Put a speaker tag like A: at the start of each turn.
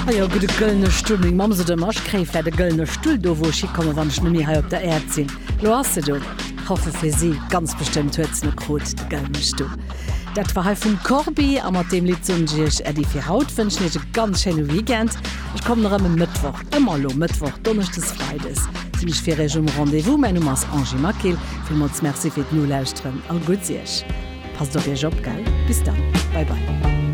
A: ja gute göllne Stumming Mam se de Marsch kräif de göllne Stuhl do wo ich komme wann schmi ha op der Erd sinn. Lo hast du hoffe fir sie ganz bestimmt huezne Grot de göllne Stuhl. Dat war vum Corby a mat dem Lizungich die fir Haut wünsch net ganz schöne Weekend. Ich komme noch am Mittwoch immer lo Mittwoch donnerchtes Freides. Ich fir Rendevous mein Nummer Angie Makil film uns Merc fir nu lausren an gut sech. Pass doch ihr Job geil. Bis dann. Bye bye.